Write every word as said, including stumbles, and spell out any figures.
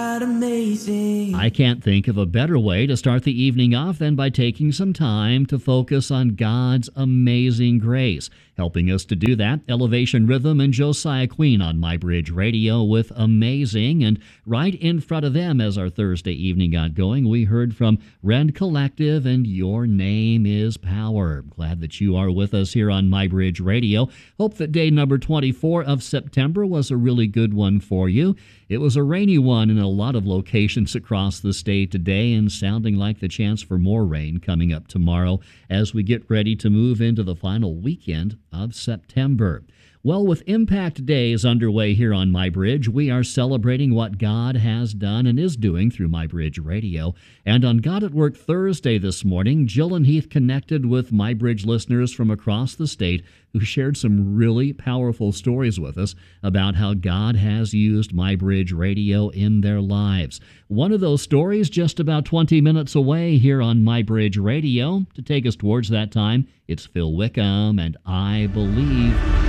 Amazing. I can't think of a better way to start the evening off than by taking some time to focus on God's amazing grace. Helping us to do that, Elevation Rhythm and Josiah Queen on MyBridge Radio with Amazing. And right in front of them as our Thursday evening got going, we heard from Rend Collective and Your Name is Power. Glad that you are with us here on MyBridge Radio. Hope that day number twenty-four of September was a really good one for you. It was a rainy one in a lot of locations across the state today, and sounding like the chance for more rain coming up tomorrow as we get ready to move into the final weekend of September. Well, with Impact Days underway here on MyBridge, we are celebrating what God has done and is doing through MyBridge Radio. And on God at Work Thursday this morning, Jill and Heath connected with MyBridge listeners from across the state who shared some really powerful stories with us about how God has used MyBridge Radio in their lives. One of those stories just about twenty minutes away here on MyBridge Radio. To take us towards that time, it's Phil Wickham and I Believe.